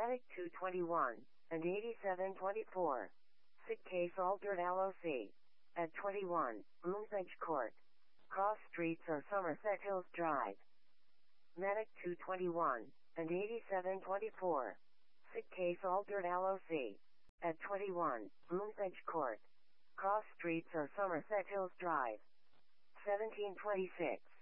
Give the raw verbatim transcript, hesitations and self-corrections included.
Matic two twenty-one and eighty-seven twenty-four. Sick case altered L O C. At twenty-one, Moonsedge Court. Cross Streets or Somerset Hills Drive. Matic two twenty-one and eighty-seven twenty-four. Sick case altered L O C. At twenty-one, Moonsedge Court. Cross Streets or Somerset Hills Drive. seventeen twenty-six.